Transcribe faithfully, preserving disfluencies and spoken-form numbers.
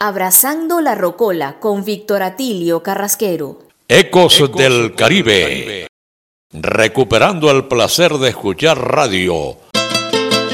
Abrazando la Rocola con Víctor Atilio Carrasquero. Ecos, Ecos del Caribe. Caribe. Recuperando el placer de escuchar radio